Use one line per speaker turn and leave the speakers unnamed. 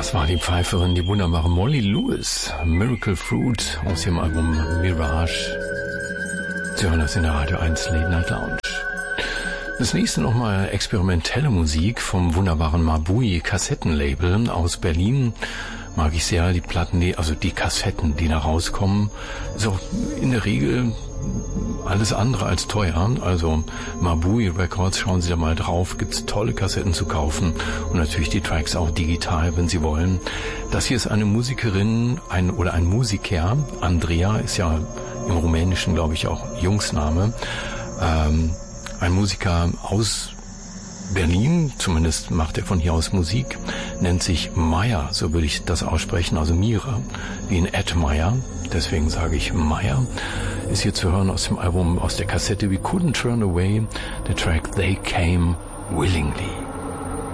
Das war die Pfeiferin, die wunderbare Molly Lewis, Miracle Fruit aus ihrem Album Mirage. Sie hören das in der Radio 1 Late Night Lounge. Das nächste nochmal experimentelle Musik vom wunderbaren Mabui Kassettenlabel aus Berlin. Mag ich sehr, die Platten, die Kassetten, die da rauskommen, ist auch in der Regel alles andere als teuer. Also Mabui Records, schauen Sie da mal drauf, gibt's tolle Kassetten zu kaufen und natürlich die Tracks auch digital, wenn Sie wollen. Das hier ist eine Musikerin, ein Musiker, Andrea ist ja im Rumänischen, glaube ich, auch Jungsname, ein Musiker aus Berlin, zumindest macht er von hier aus Musik, nennt sich Maya, so würde ich das aussprechen, also Mira, wie in Ed Meyer, deswegen sage ich Maya, ist hier zu hören aus dem Album, aus der Kassette We Couldn't Turn Away, der Track They Came Willingly.